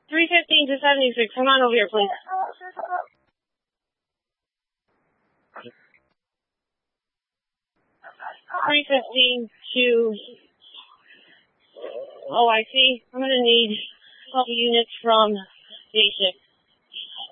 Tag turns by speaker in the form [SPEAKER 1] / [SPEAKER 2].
[SPEAKER 1] 315 to 76. Come on over here, please. 315 to OIC. I'm going to need a couple units from day shift.